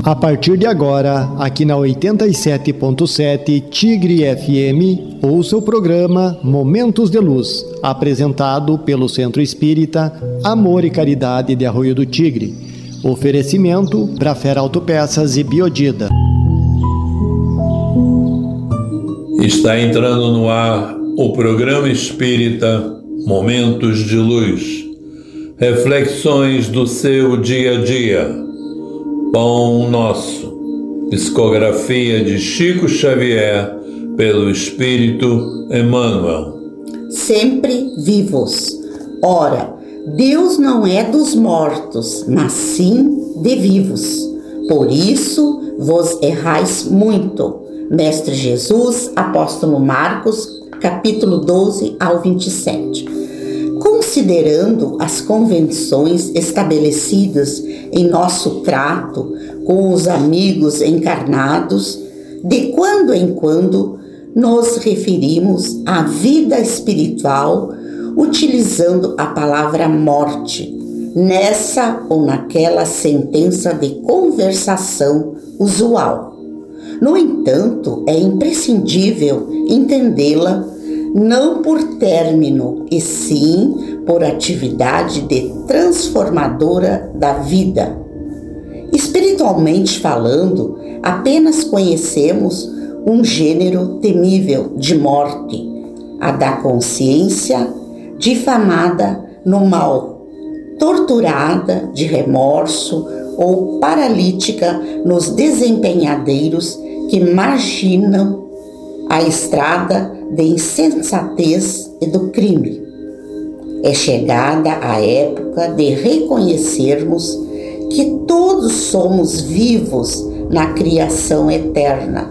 A partir de agora, aqui na 87.7 Tigre FM, ouça o programa Momentos de Luz, apresentado pelo Centro Espírita Amor e Caridade de Arroio do Tigre. Oferecimento Brafera Autopeças e Biodida. Está entrando no ar o programa espírita Momentos de Luz. Reflexões do seu dia a dia. Pão Nosso. Psicografia de Chico Xavier pelo Espírito Emmanuel. Sempre vivos. Ora, Deus não é dos mortos, mas sim de vivos. Por isso vos errais muito. Mestre Jesus, Apóstolo Marcos, capítulo 12 ao 27. Considerando as convenções estabelecidas em nosso trato com os amigos encarnados, de quando em quando nos referimos à vida espiritual utilizando a palavra morte, nessa ou naquela sentença de conversação usual. No entanto, é imprescindível entendê-la não por término, e sim por atividade de transformadora da vida. Espiritualmente falando, apenas conhecemos um gênero temível de morte, a da consciência difamada no mal, torturada de remorso ou paralítica nos desempenhadeiros que marginam a estrada de insensatez e do crime. É chegada a época de reconhecermos que todos somos vivos na criação eterna.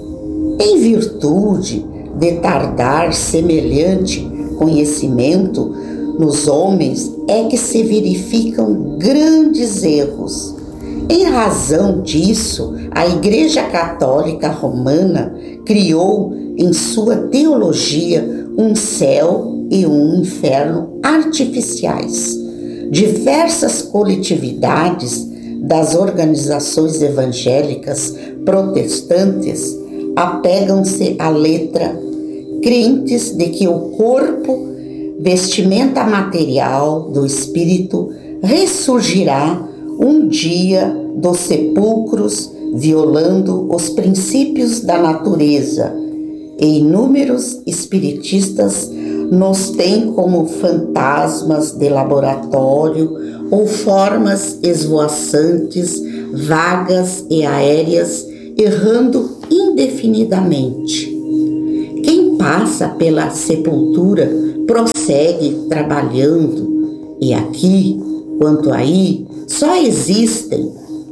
Em virtude de tardar semelhante conhecimento nos homens é que se verificam grandes erros. Em razão disso, a Igreja Católica Romana criou em sua teologia um céu e um inferno artificiais. Diversas coletividades das organizações evangélicas protestantes apegam-se à letra, crentes de que o corpo, vestimenta material do espírito, ressurgirá um dia dos sepulcros, violando os princípios da natureza, e inúmeros espiritistas nos têm como fantasmas de laboratório ou formas esvoaçantes, vagas e aéreas, errando indefinidamente. Quem passa pela sepultura prossegue trabalhando, e aqui, quanto aí, só existem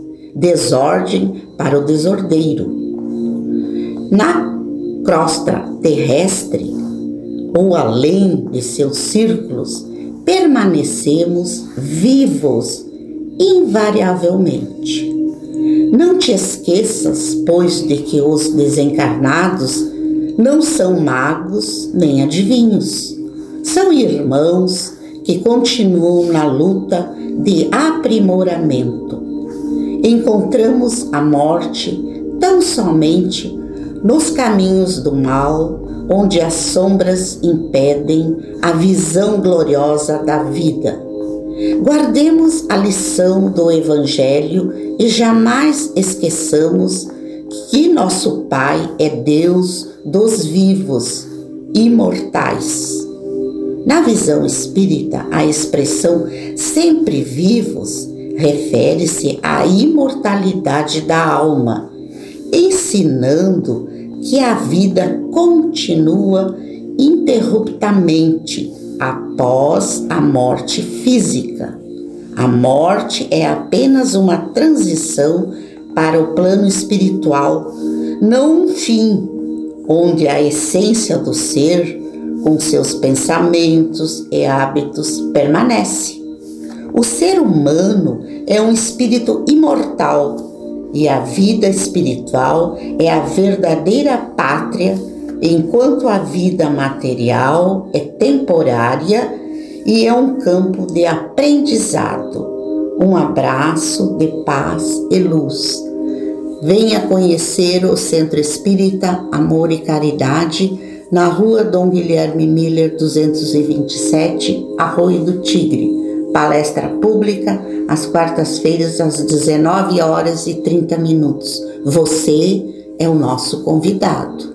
desordem para o desordeiro. Na crosta terrestre, ou além de seus círculos, permanecemos vivos invariavelmente. Não te esqueças, pois, de que os desencarnados não são magos nem adivinhos. São irmãos que continuam na luta de aprimoramento. Encontramos a morte tão somente nos caminhos do mal, onde as sombras impedem a visão gloriosa da vida. Guardemos a lição do Evangelho e jamais esqueçamos que nosso Pai é Deus dos vivos, imortais. Na visão espírita, a expressão sempre vivos refere-se à imortalidade da alma, ensinando que a vida continua interruptamente após a morte física. A morte é apenas uma transição para o plano espiritual, não um fim, onde a essência do ser, com seus pensamentos e hábitos, permanece. O ser humano é um espírito imortal e a vida espiritual é a verdadeira pátria, enquanto a vida material é temporária e é um campo de aprendizado. Um abraço de paz e luz. Venha conhecer o Centro Espírita Amor e Caridade, na Rua Dom Guilherme Miller 227, Arroio do Tigre. Palestra pública, às quartas-feiras, às 19h30. Você é o nosso convidado.